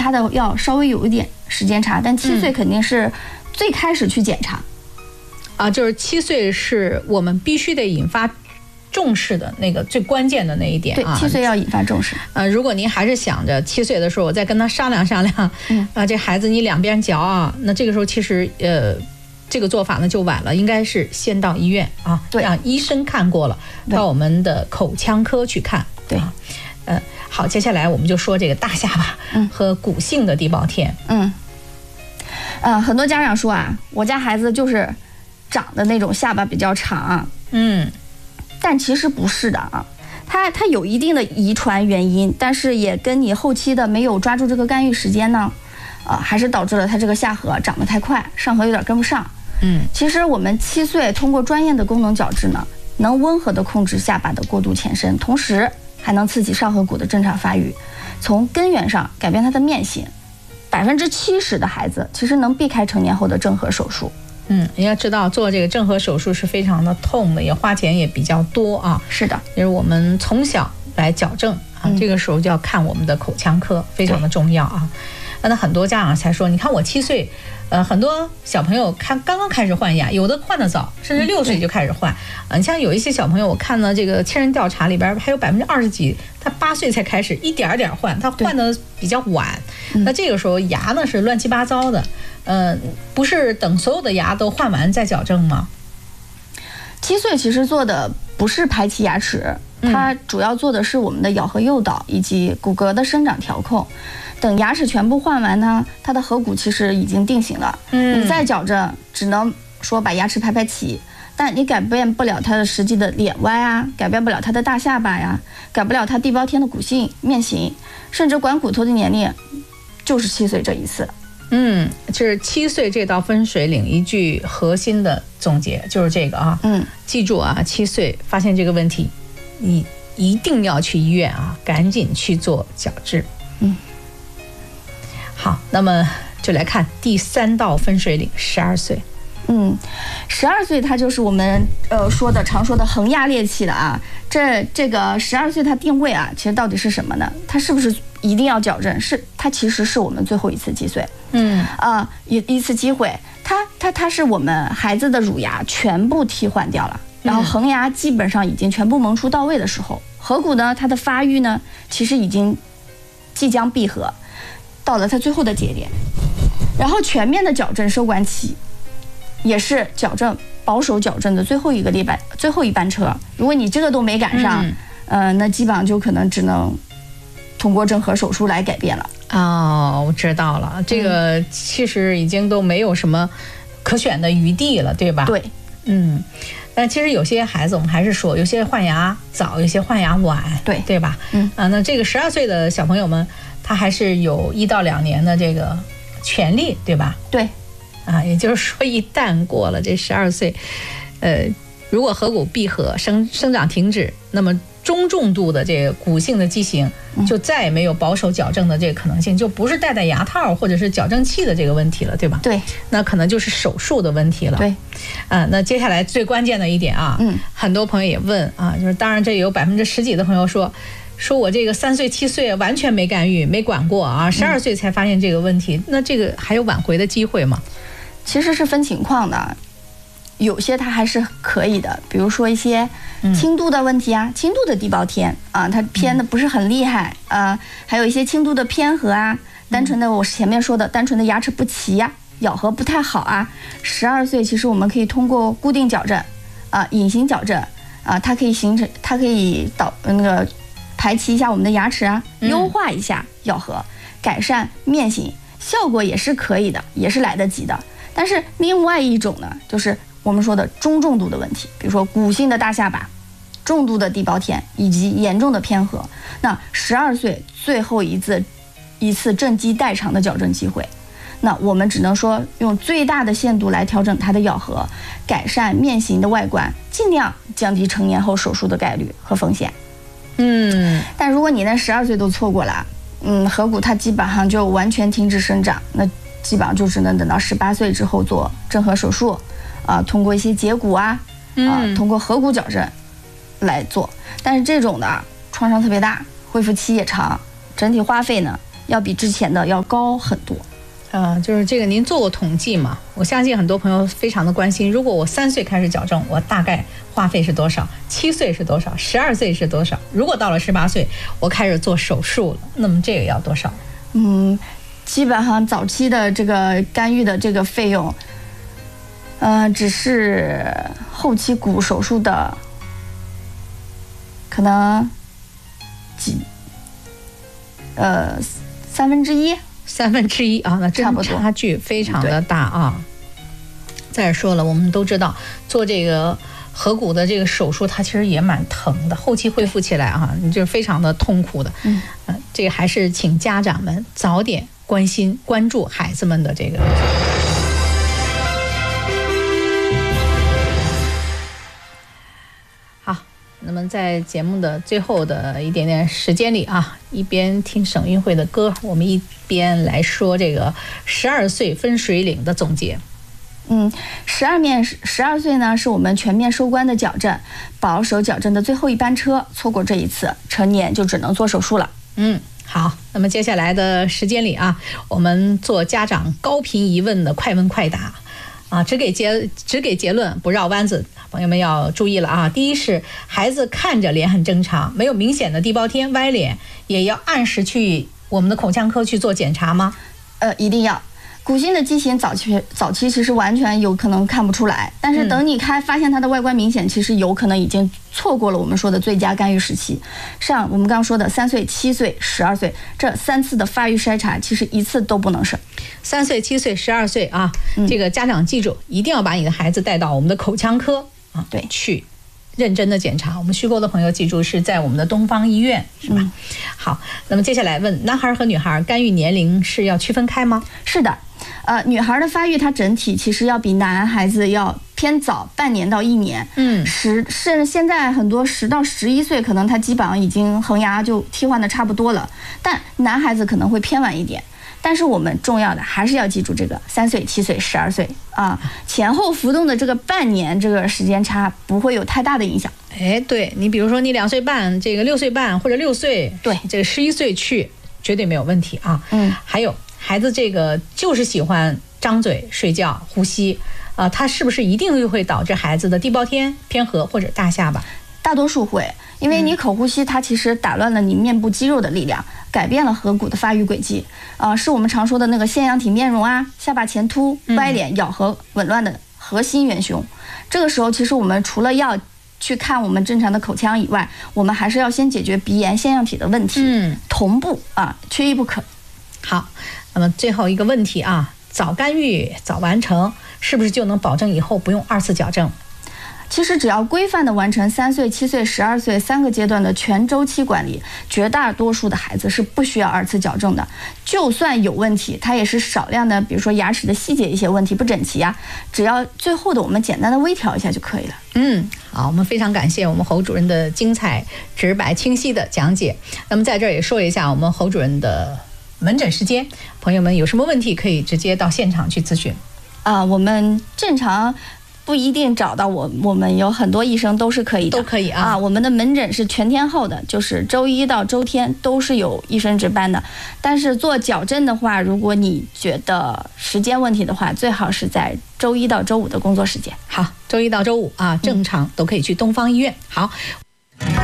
他的要稍微有一点时间差，但7岁肯定是最开始去检查。 就是7岁是我们必须得引发重视的那个最关键的那一点啊。 对，7岁要引发重视。 如果您还是想着7岁的时候我再跟他商量商量，这孩子你两边嚼啊，那这个时候其实这个做法呢就晚了，应该是先到医院啊，让医生看过了，到我们的口腔科去看。 对， 好，接下来我们就说这个大下巴和骨性的地包天。 很多家长说啊，我家孩子就是长的那种下巴比较长，但其实不是的啊，它有一定的遗传原因，但是也跟你后期的没有抓住这个干预时间呢，还是导致了它这个下颌长得太快，上颌有点跟不上。其实我们7岁通过专业的功能矫治呢，能温和的控制下巴的过度前伸，同时还能刺激上颌骨的正常发育，从根源上改变它的面型。70%的孩子其实能避开成年后的正颌手术。 你要知道做这个正颌手术是非常的痛的，也花钱也比较多啊。 是的， 就是我们从小来矫正啊，这个时候就要看我们的口腔科，非常的重要啊。那很多家长才说，你看我7岁，很多小朋友刚刚开始换牙，有的换得早，甚至6岁就开始换。你像有一些小朋友，我看到这个千人调查里边还有20%几，他8岁才开始一点点换，他换得比较晚。那这个时候牙呢是乱七八糟的，不是等所有的牙都换完再矫正吗 ？7岁其实做的不是排齐牙齿，它主要做的是我们的咬合诱导以及骨骼的生长调控。等牙齿全部换完呢，它的颌骨其实已经定型了。你再矫正，只能说把牙齿排排齐，但你改变不了它的实际的脸歪啊，改变不了它的大下巴呀，改不了它地包天的骨性面型，甚至管骨头的年龄，就是7岁这一次。 就是7岁这道分水岭一句核心的总结就是这个啊。记住啊，7岁发现这个问题，你一定要去医院啊，赶紧去做矫治。好，那么就来看第3道分水岭，12岁。 12岁它就是我们常说的恒牙裂期了啊。这个12岁它定位啊，其实到底是什么呢？它是不是一定要矫正？它其实是我们最后一次击碎。一次机会，它是我们孩子的乳牙全部替换掉了，然后恒牙基本上已经全部萌出到位的时候，颌骨呢它的发育呢其实已经即将闭合，到了它最后的节点，然后全面的矫正收官期，也是保守矫正的最后一班车。如果你这个都没赶上，那基本上就可能只能通过正颌手术来改变了。 我知道了，这个其实已经都没有什么可选的余地了，对吧？ 对， 但其实有些孩子我们还是说，有些换牙早，有些换牙晚，对吧？那这个12岁的小朋友们，他还是有1到2年的这个权利，对吧？ 对， 也就是说，一旦过了这12岁，如果颌骨闭合、生长停止，那么中重度的这个骨性的畸形，就再也没有保守矫正的这个可能性，就不是戴牙套或者是矫正器的这个问题了，对吧？ 对， 那可能就是手术的问题了。 对， 那接下来最关键的一点啊，很多朋友也问啊，就是当然这有10%几的朋友说我这个3岁7岁完全没干预没管过啊，12岁才发现这个问题，那这个还有挽回的机会吗？ 其实是分情况的，有些它还是可以的，比如说一些轻度的问题啊，轻度的地包天啊，它偏的不是很厉害啊，还有一些轻度的偏颌啊，单纯的我前面说的单纯的牙齿不齐呀，咬合不太好啊。12岁其实我们可以通过固定矫正啊、隐形矫正啊，它可以排齐一下我们的牙齿啊，优化一下咬合，改善面型，效果也是可以的，也是来得及的。但是另外一种呢，就是我们说的中重度的问题，比如说骨性的大下巴、重度的地包天以及严重的偏颌，那12岁最后一次正畸代偿的矫正机会，那我们只能说用最大的限度来调整它的咬合，改善面型的外观，尽量降低成年后手术的概率和风险。但如果你那12岁都错过了，颌骨它基本上就完全停止生长，那基本上就只能等到18岁之后做正颌手术，通过一些截骨通过颌骨矫正来做。但是这种的创伤特别大，恢复期也长，整体花费呢要比之前的要高很多。 就是这个您做过统计吗？我相信很多朋友非常的关心，如果我3岁开始矫正，我大概花费是多少？7岁是多少？12岁是多少？如果到了18岁，我开始做手术了，那么这个要多少？ 基本上早期的这个干预的这个费用，只是后期骨手术的可能1/3 啊，那真差距非常的大啊。再说了，我们都知道做这个颌骨的这个手术，它其实也蛮疼的，后期恢复起来啊，你就非常的痛苦的。这个还是请家长们早点关注孩子们的这个。好，那么在节目的最后的一点点时间里啊，一边听省运会的歌，我们一边来说这个12岁分水岭的总结。 12岁呢是我们全面收官的矫正，保守矫正的最后一班车，错过这一次，成年就只能做手术了。 好，那么接下来的时间里啊，我们做家长高频疑问的快问快答啊，只给结论，不绕弯子，朋友们要注意了啊。第一是孩子看着脸很正常，没有明显的地包天、歪脸，也要按时去我们的口腔科去做检查吗？ 一定要。骨性的畸形早期其实完全有可能看不出来，但是等你发现它的外观明显，其实有可能已经错过了我们说的最佳干预时期。像我们刚刚说的3岁、7岁、12岁这3次的发育筛查，其实一次都不能省。 3岁、7岁、12岁啊，这个家长记住，一定要把你的孩子带到我们的口腔科啊， 对， 去认真的检查。我们虚构的朋友记住是在我们的东方医院，是吧？好，那么接下来问男孩和女孩干预年龄是要区分开吗？ 是的。女孩的发育，它整体其实要比男孩子要偏早半年到1年。甚至现在很多10到11岁，可能他基本上已经恒牙就替换的差不多了，但男孩子可能会偏晚一点。但是我们重要的还是要记住这个3岁、7岁、12岁啊，前后浮动的这个半年这个时间差不会有太大的影响。 对，你比如说你2岁半，这个6岁半或者6岁， 对， 这个11岁去绝对没有问题啊。还有孩子这个就是喜欢张嘴睡觉呼吸它是不是一定会导致孩子的地包天、偏颌或者大下巴？ 大多数会，因为你口呼吸它其实打乱了你面部肌肉的力量，改变了颌骨的发育轨迹是我们常说的那个腺样体面容啊，下巴前凸、歪脸、咬合紊乱的核心元凶。这个时候其实我们除了要去看我们正常的口腔以外，我们还是要先解决鼻炎、腺样体的问题，同步缺一不可。 好，那么最后一个问题啊，早干预早完成，是不是就能保证以后不用2次矫正？ 其实只要规范的完成3岁、7岁、12岁3个阶段的全周期管理，绝大多数的孩子是不需要2次矫正的。就算有问题，它也是少量的，比如说牙齿的细节一些问题不整齐啊，只要最后的我们简单的微调一下就可以了。 好，我们非常感谢我们侯主任的精彩、直白、清晰的讲解。那么在这儿也说一下我们侯主任的门诊时间，朋友们有什么问题可以直接到现场去咨询。 我们正常不一定找到我们有很多医生都是可以的， 都可以啊。 我们的门诊是全天候的，就是周一到周天都是有医生值班的。但是做矫正的话，如果你觉得时间问题的话，最好是在周一到周五的工作时间。 好，周一到周五正常都可以去东方医院。好。